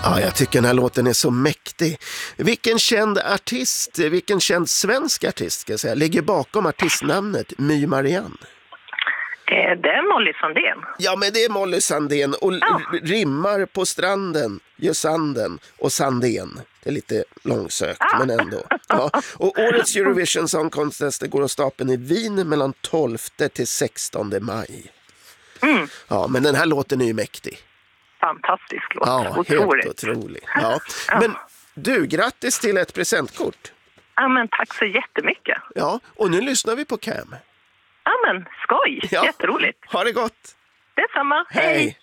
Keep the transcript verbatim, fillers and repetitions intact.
Ja, jag tycker den här låten är så mäktig. Vilken känd artist, vilken känd svensk artist ska jag säga, ligger bakom artistnamnet My Marianne? Eh, det är Molly Sandén. Ja, men det är Molly Sandén och Ja. rimmar på stranden, gör sanden och Sandén. Det är lite långsökt, Ja. men ändå. Ja. Och årets Eurovision Song Contest går av stapeln i Wien mellan tolfte till sextonde maj. Mm. Ja, men den här låten är ju mäktig. Fantastisk låt. Ja, Otroligt. helt otrolig. Ja. Men du, grattis till ett presentkort. Ja, men tack så jättemycket. Ja, och nu lyssnar vi på Cam. Ja, men skoj. Ja. Jätteroligt. Ha det gott. Detsamma. Hej.